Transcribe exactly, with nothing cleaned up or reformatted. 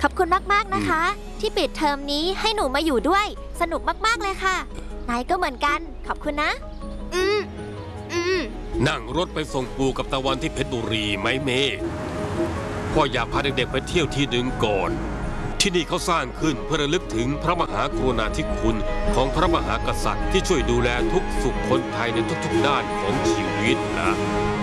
อบคุณมากๆนะคะที่ปิดเทอมนี้ให้หนูมาอยู่ด้วยสนุกมากๆเลยค่ะนายก็เหมือนกันขอบคุณนะอืมอืมนั่งรถไปส่งปู่กับตะวันที่เพชรบุรีไหมเมย์พ่ออยากพาเด็กๆไปเที่ยวที่หนึ่งก่อนที่นี่เขาสร้างขึ้นเพื่อระลึกถึงพระมหากรุณาธิคุณของพระมหากษัตริย์ที่ช่วยดูแลทุกสุขคนไทยในทุกๆด้านของชีวิตนะ